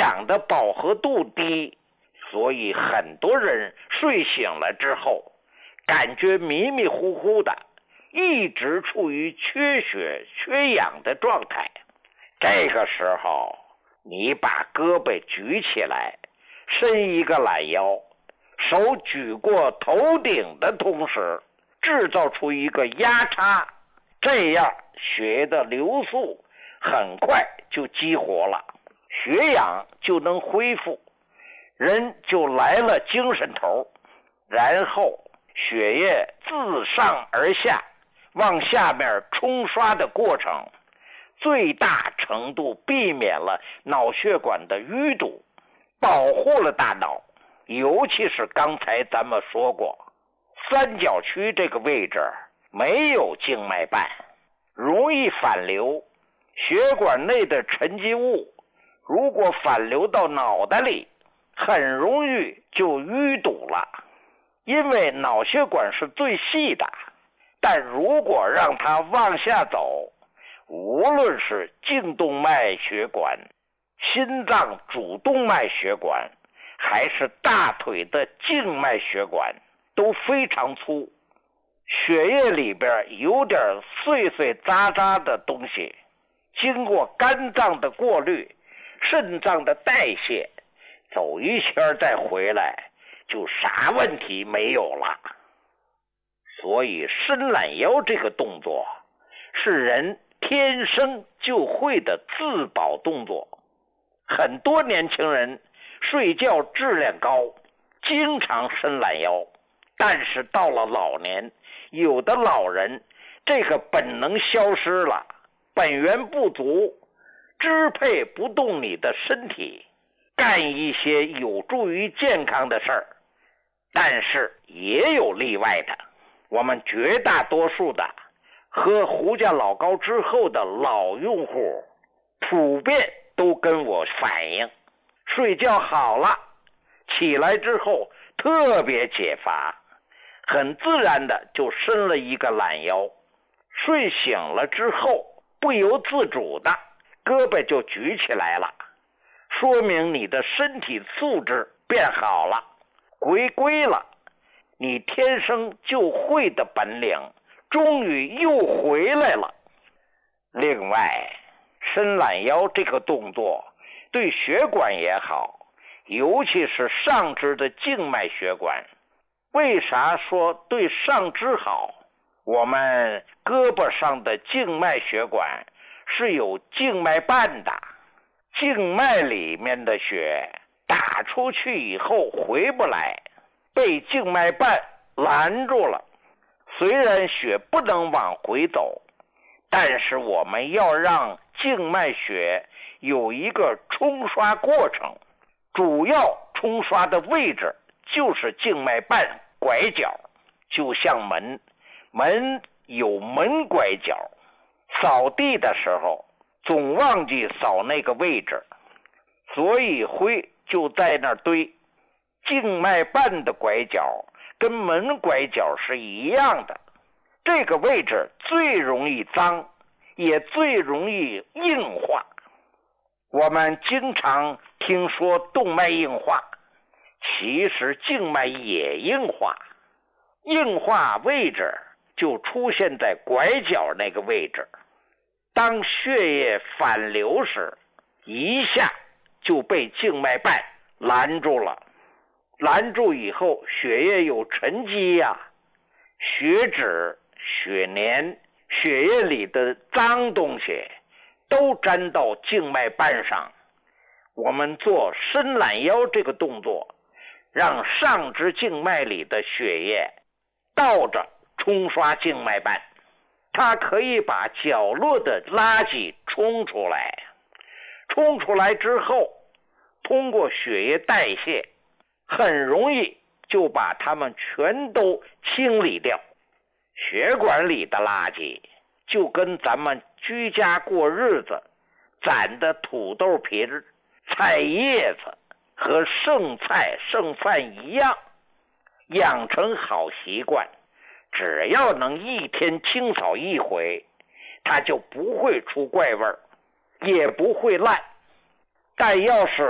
氧的饱和度低，所以很多人睡醒了之后感觉迷迷糊糊的，一直处于缺血缺氧的状态。这个时候你把胳膊举起来，伸一个懒腰，手举过头顶的同时制造出一个压差，这样血液的流速很快就激活了，血氧就能恢复，人就来了精神头，然后血液自上而下往下面冲刷的过程，最大程度避免了脑血管的淤堵，保护了大脑。尤其是刚才咱们说过，三角区这个位置没有静脉瓣，容易反流，血管内的沉积物如果反流到脑袋里，很容易就淤堵了。因为脑血管是最细的，但如果让它往下走，无论是颈动脉血管、心脏主动脉血管，还是大腿的静脉血管，都非常粗，血液里边有点碎碎渣渣的东西，经过肝脏的过滤、肾脏的代谢，走一圈再回来，就啥问题没有了。所以伸懒腰这个动作是人天生就会的自保动作。很多年轻人睡觉质量高，经常伸懒腰，但是到了老年，有的老人这个本能消失了，本源不足，支配不动你的身体，干一些有助于健康的事儿。但是也有例外的，我们绝大多数的喝胡家老膏之后的老用户，普遍都跟我反映，睡觉好了，起来之后特别解乏，很自然的就伸了一个懒腰，睡醒了之后不由自主的胳膊就举起来了，说明你的身体素质变好了，回归了，你天生就会的本领终于又回来了。另外，伸懒腰这个动作对血管也好，尤其是上肢的静脉血管。为啥说对上肢好？我们胳膊上的静脉血管是有静脉瓣的，静脉里面的血打出去以后回不来，被静脉瓣拦住了。虽然血不能往回走，但是我们要让静脉血有一个冲刷过程，主要冲刷的位置就是静脉瓣拐角，就像门有门拐角，扫地的时候总忘记扫那个位置，所以灰就在那儿堆。静脉瓣的拐角跟门拐角是一样的，这个位置最容易脏，也最容易硬化。我们经常听说动脉硬化，其实静脉也硬化，硬化位置就出现在拐角那个位置。当血液反流时，一下就被静脉瓣拦住了，拦住以后血液有沉积呀，血脂、血粘、血液里的脏东西都沾到静脉瓣上。我们做伸懒腰这个动作，让上肢静脉里的血液倒着冲刷静脉瓣，它可以把角落的垃圾冲出来，冲出来之后通过血液代谢，很容易就把它们全都清理掉。血管里的垃圾就跟咱们居家过日子攒的土豆皮、菜叶子和剩菜剩饭一样，养成好习惯，只要能一天清扫一回，它就不会出怪味儿，也不会烂。但要是